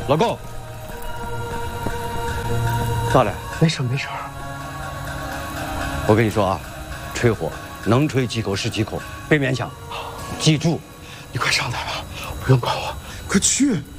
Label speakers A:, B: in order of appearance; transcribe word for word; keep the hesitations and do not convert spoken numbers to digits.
A: 老公，咋了？
B: 没事没事。
A: 我跟你说啊，吹火能吹几口是几口，别勉强。记住，
B: 你快上台吧，不用管我，快去。